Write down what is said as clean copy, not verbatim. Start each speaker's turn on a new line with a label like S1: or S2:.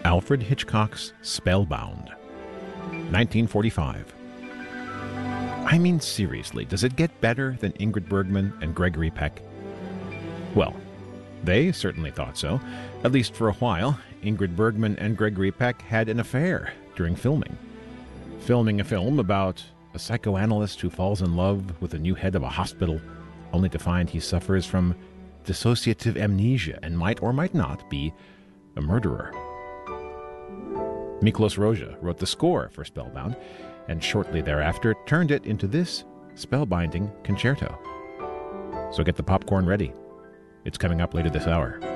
S1: Alfred Hitchcock's Spellbound, 1945. I mean, seriously, does it get better than Ingrid Bergman and Gregory Peck? Well, they certainly thought so. At least for a while, Ingrid Bergman and Gregory Peck had an affair during filming. Filming a film about a psychoanalyst who falls in love with the new head of a hospital, only to find he suffers from dissociative amnesia and might or might not be a murderer. Miklos Rozsa wrote the score for Spellbound, and shortly thereafter turned it into this spellbinding concerto. So get the popcorn ready. It's coming up later this hour.